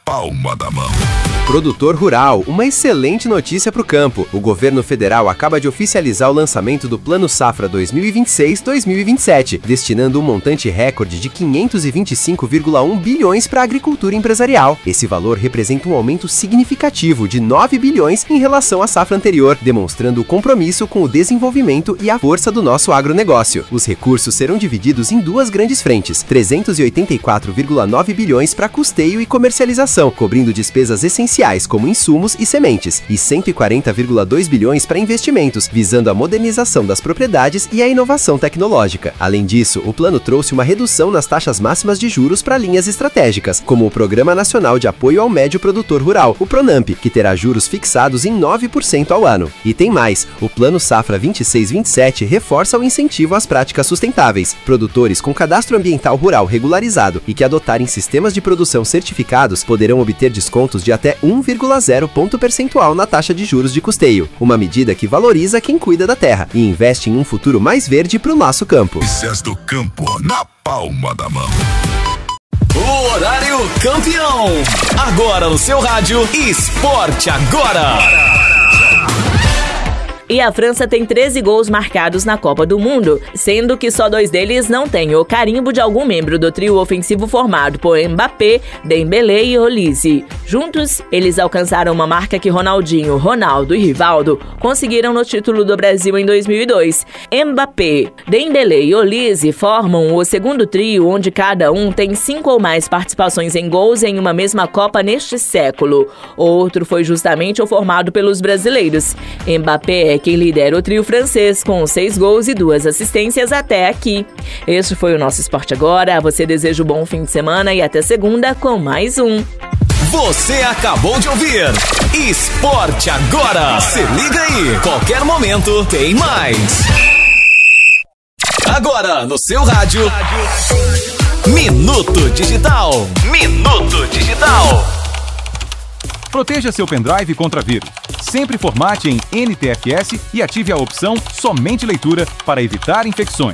palma da mão. Produtor rural, uma excelente notícia para o campo. O governo federal acaba de oficializar o lançamento do Plano Safra 2026-2027, destinando um montante recorde de 525,1 bilhões para a agricultura empresarial. Esse valor representa um aumento significativo de 9 bilhões em relação à safra anterior, demonstrando o compromisso com o desenvolvimento e a força do nosso agronegócio. Os recursos serão divididos em duas grandes frentes: 384,9 bilhões para custeio e comercialização, cobrindo despesas essenciais como insumos e sementes, e 140,2 bilhões para investimentos, visando a modernização das propriedades e a inovação tecnológica. Além disso, o plano trouxe uma redução nas taxas máximas de juros para linhas estratégicas, como o Programa Nacional de Apoio ao Médio Produtor Rural, o PRONAMP, que terá juros fixados em 9% ao ano. E tem mais, o Plano Safra 26-27 reforça o incentivo às práticas sustentáveis. Produtores com cadastro ambiental rural regularizado e que adotarem sistemas de produção certificados poderão obter descontos de até 1,0 ponto percentual na taxa de juros de custeio, uma medida que valoriza quem cuida da terra e investe em um futuro mais verde para o nosso campo. Notícias do campo na palma da mão. O horário campeão. Agora no seu rádio, Esporte Agora. E a França tem 13 gols marcados na Copa do Mundo, sendo que só 2 deles não têm o carimbo de algum membro do trio ofensivo formado por Mbappé, Dembélé e Olise. Juntos, eles alcançaram uma marca que Ronaldinho, Ronaldo e Rivaldo conseguiram no título do Brasil em 2002. Mbappé, Dembélé e Olise formam o segundo trio, onde cada um tem 5 ou mais participações em gols em uma mesma Copa neste século. Outro foi justamente o formado pelos brasileiros. Mbappé é quem lidera o trio francês, com 6 gols e 2 assistências até aqui. Este foi o nosso Esporte Agora. A você desejo um bom fim de semana e até segunda com mais um. Você acabou de ouvir Esporte Agora. Se liga aí, qualquer momento tem mais. Agora no seu rádio, Minuto Digital. Minuto Digital. Proteja seu pendrive contra vírus. Sempre formate em NTFS e ative a opção Somente Leitura para evitar infecções.